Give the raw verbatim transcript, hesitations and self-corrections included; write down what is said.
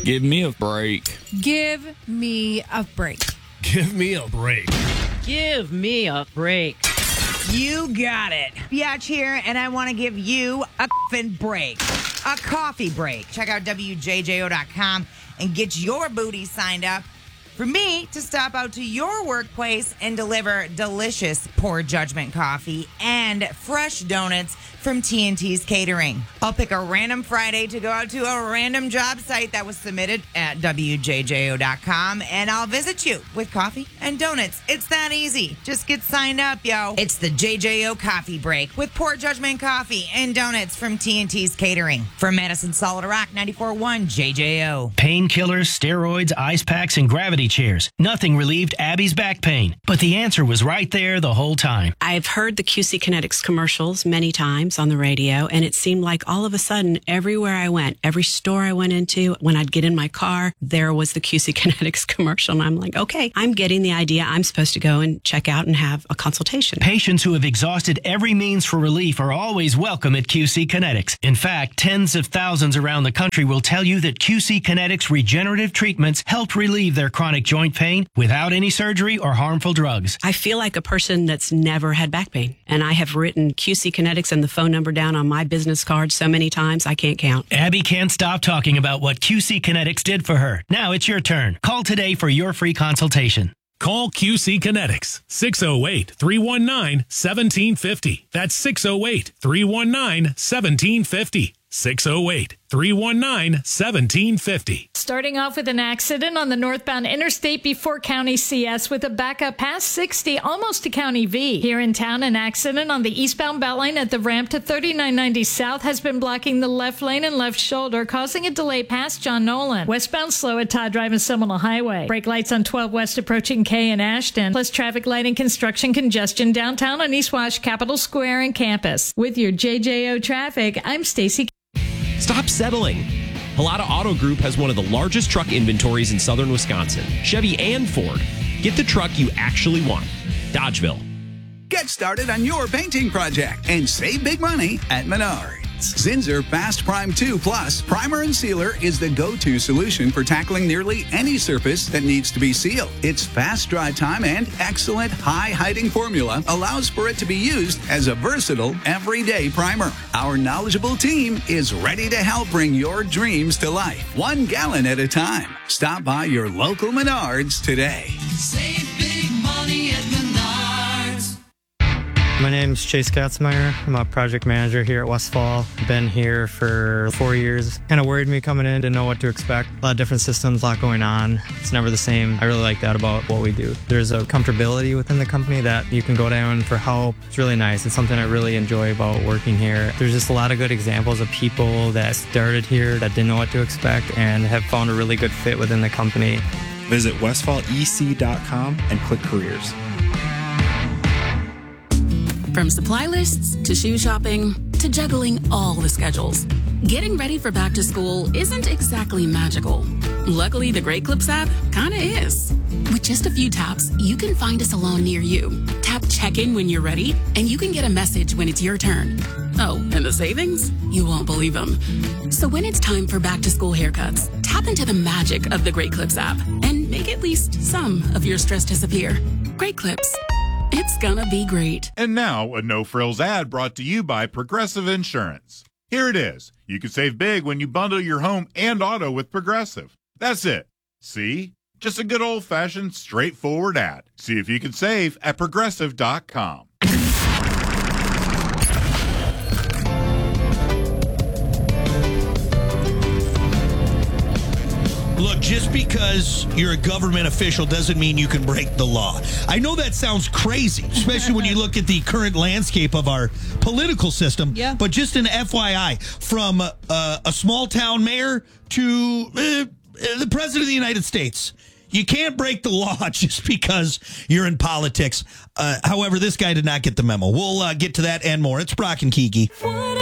Give me a break. Give me a break. Give me a break. Give me a break. You got it. Biatch here, and I want to give you a f***ing break. A coffee break. Check out W J J O dot com and get your booty signed up for me to stop out to your workplace and deliver delicious Poor Judgment coffee and fresh donuts from T N T's Catering. I'll pick a random Friday to go out to a random job site that was submitted at W J J O dot com, and I'll visit you with coffee and donuts. It's that easy. Just get signed up, yo. It's the J J O Coffee Break with Poor Judgment coffee and donuts from T N T's Catering. From Madison Solid Rock, ninety-four point one J J O. Painkillers, steroids, ice packs, and gravity chairs. Nothing relieved Abby's back pain. But the answer was right there the whole time. I've heard the Q C Kinetics commercials many times on the radio, and it seemed like all of a sudden, everywhere I went, every store I went into, when I'd get in my car, there was the Q C Kinetics commercial. And I'm like, okay, I'm getting the idea. I'm supposed to go and check out and have a consultation. Patients who have exhausted every means for relief are always welcome at Q C Kinetics. In fact, tens of thousands around the country will tell you that Q C Kinetics regenerative treatments helped relieve their chronic joint pain without any surgery or harmful drugs. I feel like a person that's never had back pain, and I have written Q C Kinetics and the phone number down on my business card so many times I can't count. Abby can't stop talking about what Q C Kinetics did for her. Now it's your turn. Call today for your free consultation. Call Q C Kinetics, six oh eight, three one nine, one seven five oh. That's six oh eight, three one nine, one seven five oh. six oh eight, three one nine, one seven five oh. Starting off with an accident on the northbound interstate before County C S with a backup past sixty, almost to County V. Here in town, an accident on the eastbound Beltline at the ramp to thirty-nine ninety South has been blocking the left lane and left shoulder, causing a delay past John Nolan. Westbound slow at Todd Drive and Seminole Highway. Brake lights on twelve West approaching K and Ashton, plus traffic light and construction congestion downtown on East Wash, Capitol Square, and Campus. With your J J O traffic, I'm Stacy. Stop settling. Halata Auto Group has one of the largest truck inventories in southern Wisconsin. Chevy and Ford. Get the truck you actually want. Dodgeville. Get started on your painting project and save big money at Menards. Zinsser Fast Prime two Plus Primer and Sealer is the go-to solution for tackling nearly any surface that needs to be sealed. Its fast dry time and excellent high-hiding formula allows for it to be used as a versatile, everyday primer. Our knowledgeable team is ready to help bring your dreams to life, one gallon at a time. Stop by your local Menards today. Save big money at Menards. My name's Chase Katzmeyer. I'm a project manager here at Westfall. Been here for four years. Kind of worried me coming in, didn't know what to expect. A lot of different systems, a lot going on. It's never the same. I really like that about what we do. There's a comfortability within the company that you can go down for help. It's really nice. It's something I really enjoy about working here. There's just a lot of good examples of people that started here that didn't know what to expect and have found a really good fit within the company. Visit westfall e c dot com and click careers. From supply lists to shoe shopping to juggling all the schedules, getting ready for back to school isn't exactly magical. Luckily, the Great Clips app kinda is. With just a few taps, you can find a salon near you. Tap check-in when you're ready, and you can get a message when it's your turn. Oh, and the savings? You won't believe them. So when it's time for back to school haircuts, tap into the magic of the Great Clips app and make at least some of your stress disappear. Great Clips. It's gonna be great. And now, a no-frills ad brought to you by Progressive Insurance. Here it is. You can save big when you bundle your home and auto with Progressive. That's it. See? Just a good old-fashioned, straightforward ad. See if you can save at progressive dot com. Look, just because you're a government official doesn't mean you can break the law. I know that sounds crazy, especially when you look at the current landscape of our political system. Yeah. But just an F Y I, from uh, a small town mayor to uh, the president of the United States, you can't break the law just because you're in politics. Uh, however, this guy did not get the memo. We'll uh, get to that and more. It's Brock and Kiki.